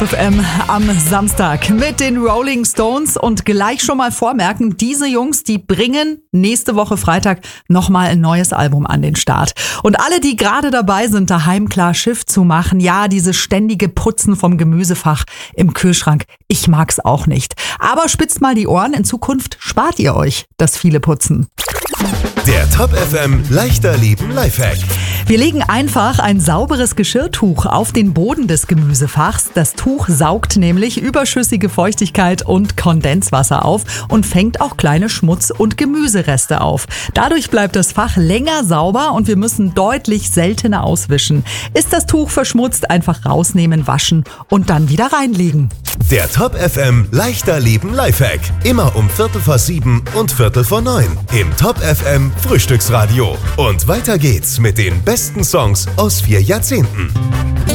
FM am Samstag mit den Rolling Stones und gleich schon mal vormerken, diese Jungs, die bringen nächste Woche Freitag nochmal ein neues Album an den Start. Und alle, die gerade dabei sind, daheim klar Schiff zu machen, ja, dieses ständige Putzen vom Gemüsefach im Kühlschrank, ich mag's auch nicht. Aber spitzt mal die Ohren, in Zukunft spart ihr euch das viele Putzen. Der Top FM leichter Leben Lifehack. Wir legen einfach ein sauberes Geschirrtuch auf den Boden des Gemüsefachs. Das Tuch saugt nämlich überschüssige Feuchtigkeit und Kondenswasser auf und fängt auch kleine Schmutz- und Gemüsereste auf. Dadurch bleibt das Fach länger sauber und wir müssen deutlich seltener auswischen. Ist das Tuch verschmutzt, einfach rausnehmen, waschen und dann wieder reinlegen. Der Top FM leichter Leben Lifehack. Immer um 7:15 und 8:45 im Top FM Frühstücksradio. Und weiter geht's mit den besten Songs aus 4 Jahrzehnten.